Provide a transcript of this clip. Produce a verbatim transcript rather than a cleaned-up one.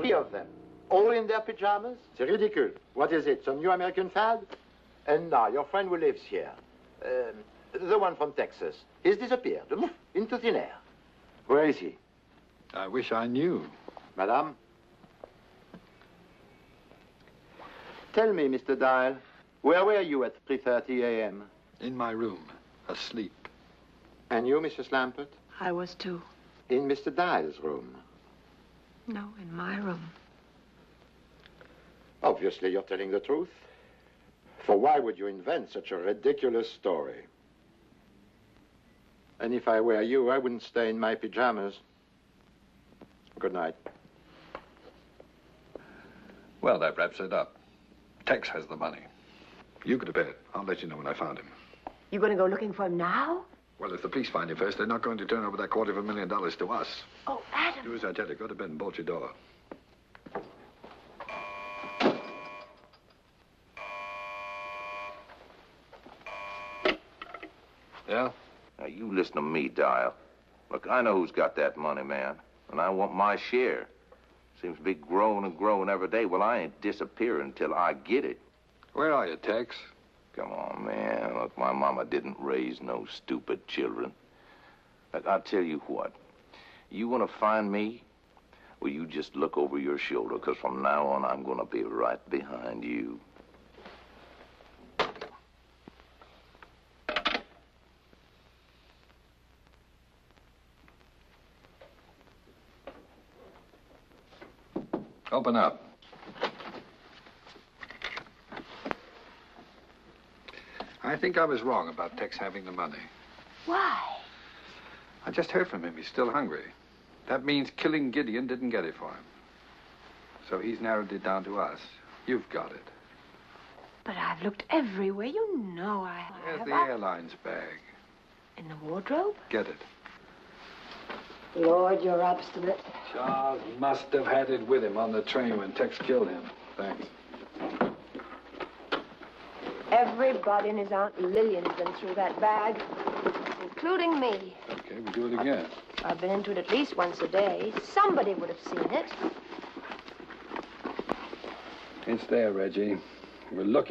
Three of them, all in their pajamas? C'est ridicule. What is it, some new American fad? And now, your friend who lives here, um, the one from Texas, he's disappeared, into thin air. Where is he? I wish I knew. Madame? Tell me, Mister Dial, where were you at three thirty a m? In my room, asleep. And you, Missus Lampert? I was too. In Mister Dial's room? No, in my room. Obviously, you're telling the truth. For why would you invent such a ridiculous story? And if I were you, I wouldn't stay in my pajamas. Good night. Well, that wraps it up. Tex has the money. You go to bed. I'll let you know when I found him. You going to go looking for him now? Well, if the police find him first, they're not going to turn over that quarter of a million dollars to us. Oh, Adam. Do as I tell you. Go to bed and bolt your door. Yeah? Now, you listen to me, Dial. Look, I know who's got that money, man, and I want my share. Seems to be growing and growing every day. Well, I ain't disappearing until I get it. Where are you, Tex? Come on, man. Look, my mama didn't raise no stupid children. Look, I'll tell you what. You want to find me? Well, you just look over your shoulder, because from now on, I'm going to be right behind you. Open up. I think I was wrong about Tex having the money. Why? I just heard from him. He's still hungry. That means killing Gideon didn't get it for him. So he's narrowed it down to us. You've got it. But I've looked everywhere. You know I have. Where's the I... airline's bag? In the wardrobe? Get it. Lord, you're obstinate. Charles must have had it with him on the train when Tex killed him. Thanks. Everybody and his Aunt Lillian's been through that bag, including me. Okay, we'll do it again. I've been into it at least once a day. Somebody would have seen it. It's there, Reggie. We're looking.